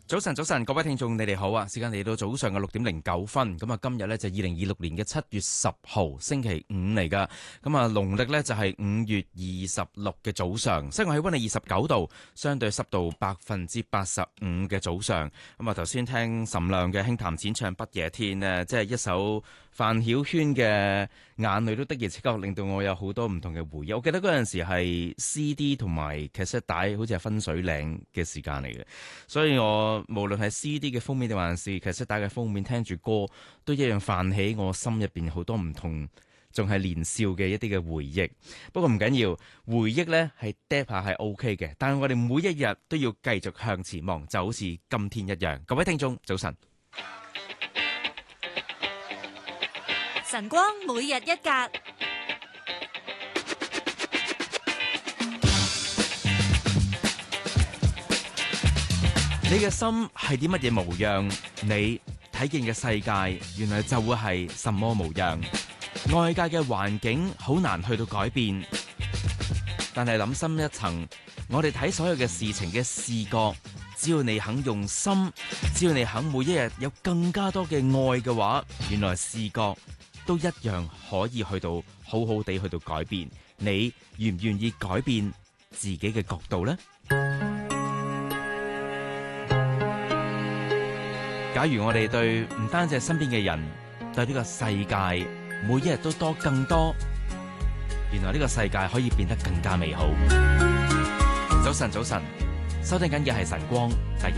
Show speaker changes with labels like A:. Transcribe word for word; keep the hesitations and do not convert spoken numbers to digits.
A: 早晨，早晨，各位聽眾，你哋好啊！時間嚟到早上嘅六點零九分，咁啊，今日呢就二零二六年嘅七月十號，星期五嚟噶。咁啊，農曆呢就係五月二十六嘅早上，室外氣溫係二十九度，相對濕度百分之八十五嘅早上。咁啊，頭先聽岑亮嘅輕談淺唱不夜天呢，即係一首范曉萱嘅眼淚都的而且確令到我有好多唔同嘅回憶。我記得嗰陣時係 C D 同埋卡式帶，好似係分水嶺嘅時間嚟嘅，所以我無論係 C D 嘅封面定還是卡式帶嘅封面，聽住歌都一樣泛起我心入邊好多唔同，仲係年少嘅一啲嘅回憶。不過唔緊要，回憶呢係 drop 下係 OK 嘅，但係我哋每一日都要繼續向前望，就好似今天一樣。各位聽眾，早晨。
B: 晨光每日一格，
A: 你嘅心係啲乜嘢模樣？你睇見嘅世界原來就會係什麼模樣？外界嘅環境好難去到改變，但係諗深一層，我哋睇所有嘅事情嘅視覺，只要你肯用心，只要你肯每一日有更加多嘅愛嘅話，原來視覺都一樣可以去到好好地去到改變。你願唔願意改變自己嘅角度呢？假如我哋對唔單止係身邊嘅人，對呢個世界每一日都多更多，原來呢個世界可以變得更加美好。早晨，早晨，收聽緊嘅係晨光第一